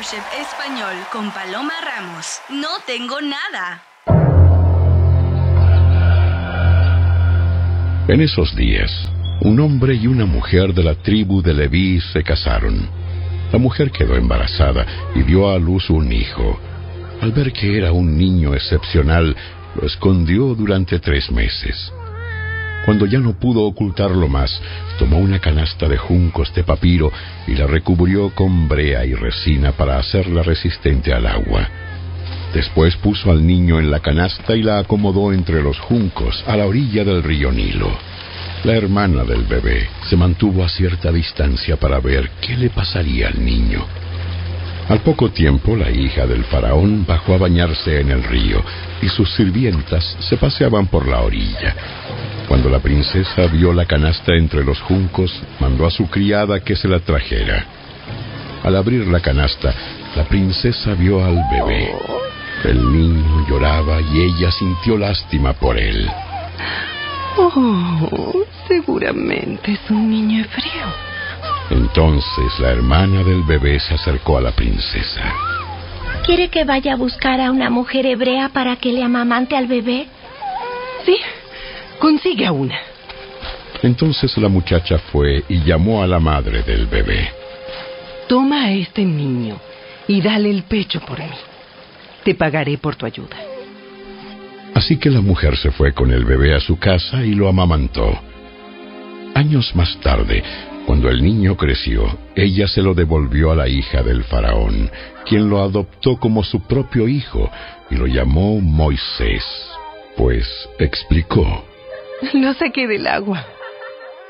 MasterChef Español con Paloma Ramos. No tengo nada. En esos días, un hombre y una mujer de la tribu de Leví se casaron. La mujer quedó embarazada y dio a luz un hijo. Al ver que era un niño excepcional, lo escondió durante 3 meses. Cuando ya no pudo ocultarlo más, tomó una canasta de juncos de papiro y la recubrió con brea y resina para hacerla resistente al agua. Después puso al niño en la canasta y la acomodó entre los juncos a la orilla del río Nilo. La hermana del bebé se mantuvo a cierta distancia para ver qué le pasaría al niño. Al poco tiempo, la hija del faraón bajó a bañarse en el río y sus sirvientas se paseaban por la orilla. Cuando la princesa vio la canasta entre los juncos, mandó a su criada que se la trajera. Al abrir la canasta, la princesa vio al bebé. El niño lloraba y ella sintió lástima por él. Oh, seguramente es un niño hebreo. Entonces la hermana del bebé se acercó a la princesa. ¿Quiere que vaya a buscar a una mujer hebrea para que le amamante al bebé? Sí, consigue a una. Entonces la muchacha fue y llamó a la madre del bebé. Toma a este niño y dale el pecho por mí. Te pagaré por tu ayuda. Así que la mujer se fue con el bebé a su casa y lo amamantó. Años más tarde, cuando el niño creció, ella se lo devolvió a la hija del faraón, quien lo adoptó como su propio hijo y lo llamó Moisés, pues explicó: Lo saqué del agua.